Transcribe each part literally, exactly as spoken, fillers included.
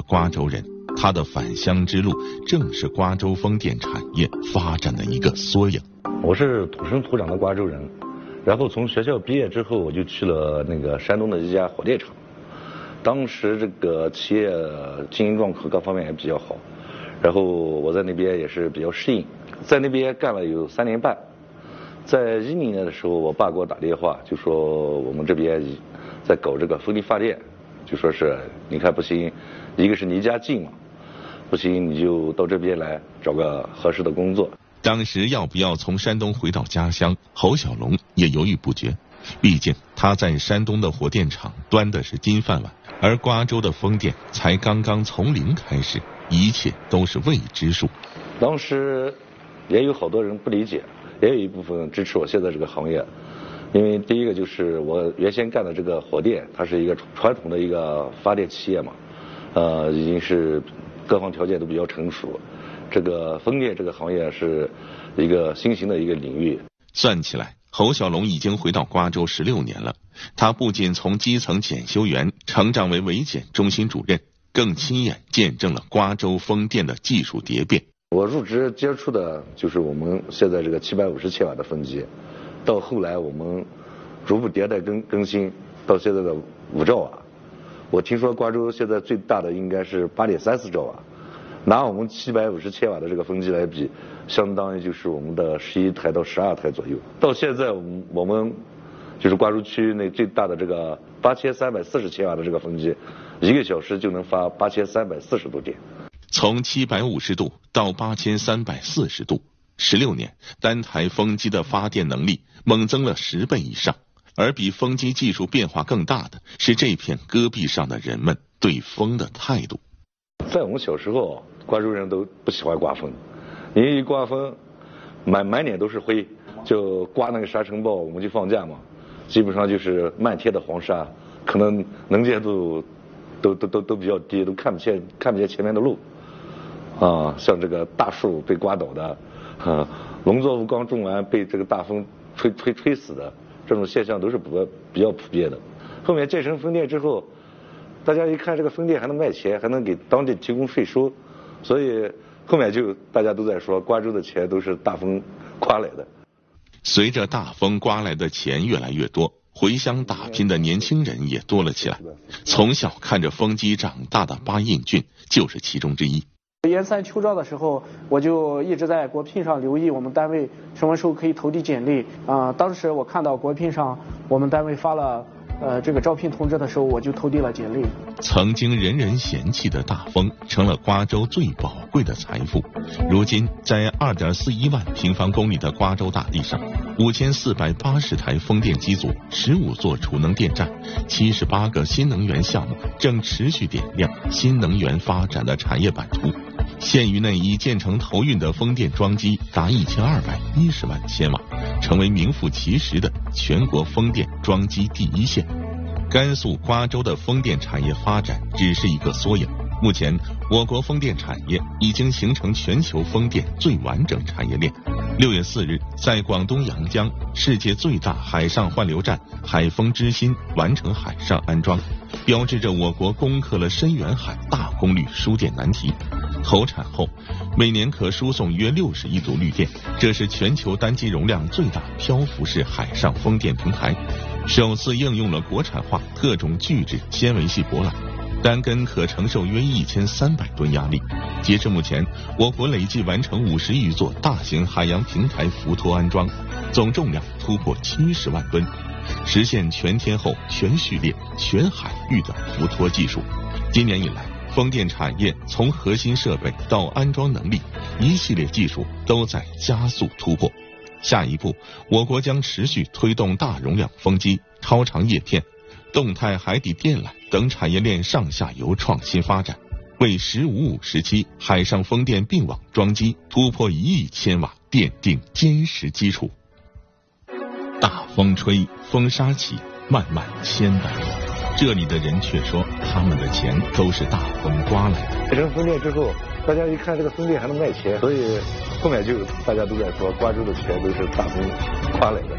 瓜州人，他的返乡之路正是瓜州风电产业发展的一个缩影。 我是土生土长的瓜州人，然后从学校毕业之后，我就去了那个山东的一家火电厂。当时这个企业经营状况各方面也比较好，然后我在那边也是比较适应，在那边干了有三年半。在一零年的时候，我爸给我打电话，就说我们这边在搞这个风力发电，就说是你看不行，一个是离家近嘛，不行你就到这边来找个合适的工作。 当时要不要从山东回到家乡，侯小龙也犹豫不决。毕竟他在山东的火电厂端的是金饭碗，而瓜州的风电才刚刚从零开始，一切都是未知数。 当时也有好多人不理解，也有一部分支持我现在这个行业。因为第一个就是我原先干的这个火电，它是一个传统的一个发电企业嘛，呃，已经是各方条件都比较成熟。这个风电这个行业是一个新型的一个领域。 算起来，侯小龙已经回到瓜州十六年了。他不仅从基层检修员成长为维检中心主任，更亲眼见证了瓜州风电的技术蝶变。 我入职接触的就是我们现在这个七百五十千瓦的风机，到后来我们逐步迭代更更新到现在的五兆瓦。我听说瓜州现在最大的应该是八点三四兆瓦。拿我们七百五十千瓦的这个风机来比，相当于就是我们的十一台到十二台左右。到现在我们我们就是瓜州区内最大的这个八千三百四十千瓦的这个风机，一个小时就能发八千三百四十度电。 从七百五十度到八千三百四十度，十六年，单台风机的发电能力猛增了十倍以上。而比风机技术变化更大的是这片戈壁上的人们对风的态度。 在我们小时候，瓜州人都不喜欢刮风，你一刮风，满满脸都是灰，就刮那个沙尘暴，我们就放假嘛，基本上就是漫天的黄沙，可能能见度都都都都比较低，都看不见看不见前面的路，啊，像这个大树被刮倒的，啊，农作物刚种完被这个大风吹吹吹死的，这种现象都是比较比较普遍的。后面建成风电之后，大家一看这个风电还能卖钱，还能给当地提供税收，所以后面就大家都在说瓜州的钱都是大风刮来的。 随着大风刮来的钱越来越多，回乡打拼的年轻人也多了起来。从小看着风机长大的巴应俊就是其中之一。 研三秋招的时候，我就一直在国聘上留意我们单位什么时候可以投递简历啊、呃。当时我看到国聘上我们单位发了呃，这个招聘通知的时候，我就投递了简历。 曾经人人嫌弃的大风，成了瓜州最宝贵的财富。如今，在 二点四一万平方公里的瓜州大地上，五千四百八十台风电机组，十五座储能电站，七十八个新能源项目正持续点亮新能源发展的产业版图。县域内已建成投运的风电装机达一千二百一十万千瓦，成为名副其实的全国风电装机第一县。甘肃瓜州的风电产业发展只是一个缩影，目前我国风电产业已经形成全球风电最完整产业链。六月四日，在广东阳江，世界最大海上换流站海风之心完成海上安装，标志着我国攻克了深远海大功率输电难题。投产后，每年可输送约六十亿度绿电，这是全球单机容量最大漂浮式海上风电平台，首次应用了国产化特种聚酯纤维系舶缆，单根可承受约一千三百吨压力。截至目前，我国累计完成五十余座大型海洋平台浮托安装，总重量突破七十万吨，实现全天候、全序列、全海域的浮托技术。今年以来，风电产业从核心设备到安装能力，一系列技术都在加速突破。下一步，我国将持续推动大容量风机、超长叶片、动态海底电缆等产业链上下游创新发展，为“十五五”时期海上风电并网装机突破一亿千瓦奠定坚实基础。大风吹，风沙起，漫漫千百里。这里的人却说，他们的钱都是大风刮来的。 建成风电之后，大家一看这个风电还能卖钱，所以后面就大家都在说，瓜州的钱都是大风刮来的。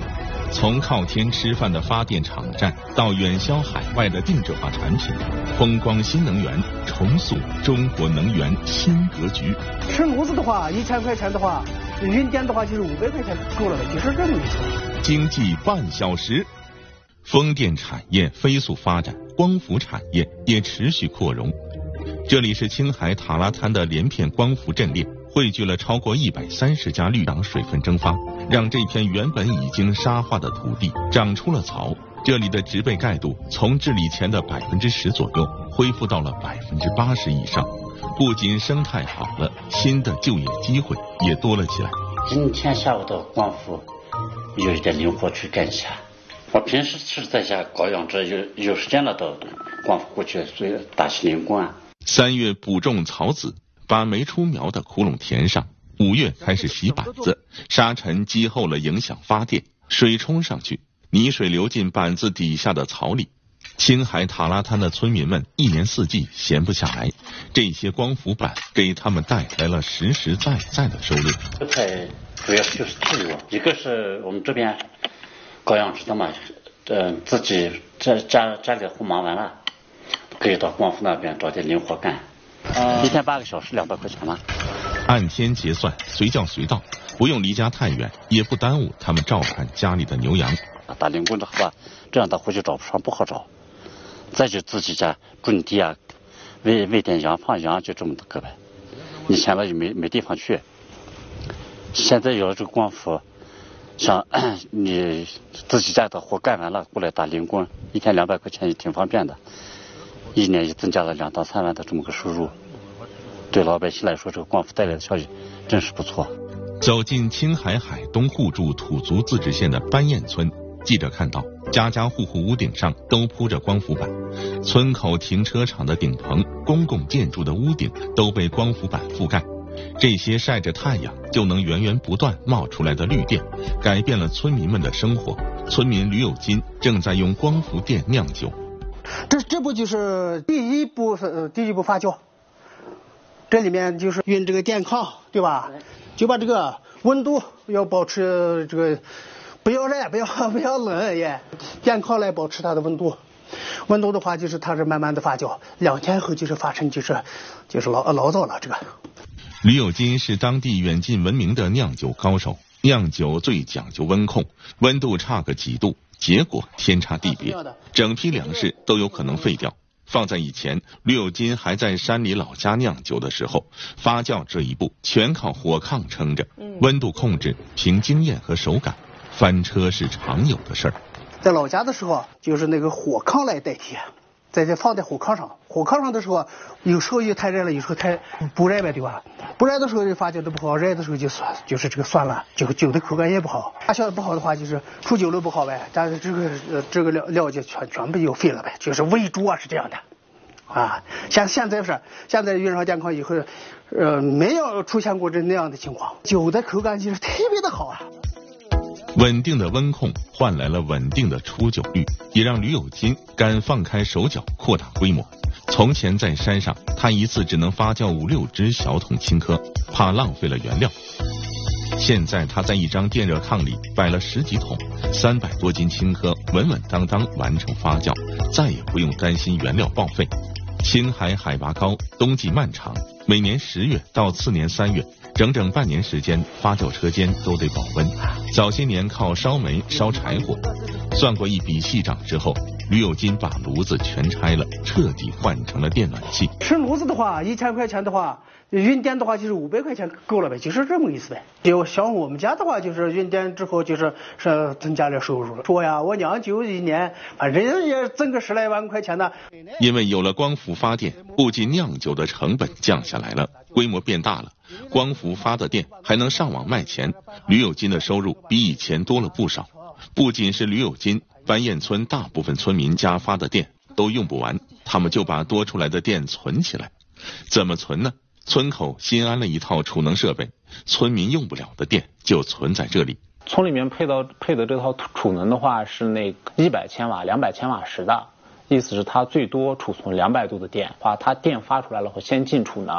从靠天吃饭的发电厂站到远销海外的定制化产品，风光新能源重塑中国能源新格局。 吃炉子的话，一千块钱的话，运电的话就是五百块钱够了呗，就是这个意思。 经济半小时，风电产业飞速发展，光伏产业也持续扩容。这里是青海塔拉滩的连片光伏阵列，汇聚了超过一百三十家绿党，水分蒸发，让这片原本已经沙化的土地长出了草。这里的植被盖度从治理前的百分之十左右恢复到了百分之八十以上。不仅生态好了，新的就业机会也多了起来。 今天下午到光伏有一点灵活去干一下。我平时是在家搞养殖，有有时间了到光伏过去打起灵光。 三月补种草籽，把没出苗的窟窿填上。五月开始洗板子，沙尘积厚了影响发电，水冲上去，泥水流进板子底下的草里。青海塔拉滩的村民们一年四季闲不下来，这些光伏板给他们带来了实实在在的收入。 这块主要就是自由，一个是我们这边搞养殖的嘛，呃，自己家家家里的活忙完了，可以到光伏那边找点零活干。呃，一天八个小时，两百块钱嘛。 按天结算，随叫随到，不用离家太远，也不耽误他们照看家里的牛羊。 打零工的话，这样的回去找不上，不好找。再就自己家种地啊，喂喂点羊放羊，就这么个呗。以前吧也没没地方去，现在有了这个光伏，像你自己家的活干完了，过来打零工，一天两百块钱也挺方便的，一年也增加了两到三万的这么个收入。对老百姓来说，这个光伏带来的效益真是不错。 走进青海海东互助土族自治县的班堰村，记者看到家家户户屋顶上都铺着光伏板，村口停车场的顶棚、公共建筑的屋顶都被光伏板覆盖。这些晒着太阳就能源源不断冒出来的绿电，改变了村民们的生活。村民吕有金正在用光伏电酿酒。 这这不就是第一步呃第一步发酵？这里面就是运这个电炕，对吧？就把这个温度要保持这个。不要热，不要不要冷也，电炕来保持它的温度。温度的话，就是它是慢慢的发酵，两天后就是发成就是就是老醪糟了。这个吕有金是当地远近闻名的酿酒高手，酿酒最讲究温控，温度差个几度，结果天差地别，整批粮食都有可能废掉。放在以前，吕有金还在山里老家酿酒的时候，发酵这一步全靠火炕撑着，温度控制凭经验和手感。翻车是常有的事儿， 在老家的时候，就是那个火炕来代替，在这放在火炕上。火炕上的时候，有时候又太热了，有时候太不热呗，对吧？不热的时候就发酵的不好，热的时候就酸，就是这个酸了，酒酒的口感也不好。发酵的不好的话，就是出酒了不好呗，但是这个呃这个料料就全全部就废了呗，就是喂猪啊是这样的。啊，现现在是现在运上电炕以后，呃，没有出现过这那样的情况，酒的口感就是特别的好啊。 稳定的温控换来了稳定的出酒率，也让吕有金敢放开手脚扩大规模。从前在山上，他一次只能发酵五六只小桶青稞，怕浪费了原料。现在他在一张电热炕里摆了十几桶，三百多斤青稞稳稳当当完成发酵，再也不用担心原料报废。青海海拔高，冬季漫长，每年十月到次年三月，整整半年时间，发酵车间都得保温。早些年靠烧煤烧柴火，算过一笔细账之后，吕有金把炉子全拆了，彻底换成了电暖气。 吃炉子的话，一千块钱的话，运电的话就是五百块钱够了呗，就是这么意思呗。就像我们家的话，就是运电之后就是是增加了收入了。说呀，我酿酒一年，反正也挣个十来万块钱呢。 因为有了光伏发电，不仅酿酒的成本降下来了，规模变大了，光伏发的电还能上网卖钱，吕有金的收入比以前多了不少。不仅是吕有金，班堰村大部分村民家发的电都用不完，他们就把多出来的电存起来。怎么存呢？村口新安了一套储能设备，村民用不了的电就存在这里。 村里面配到配的这套储能的话是那一百千瓦、两百千瓦时的，意思是它最多储存两百度的电，话它电发出来了会先进储能，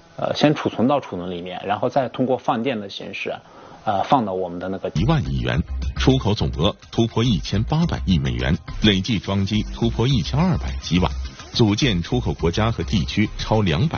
呃，先储存到储能里面，然后再通过放电的形式，呃，放到我们的那个一万亿元，出口总额突破一千八百亿美元，累计装机突破一千二百吉瓦，组建出口国家和地区超两百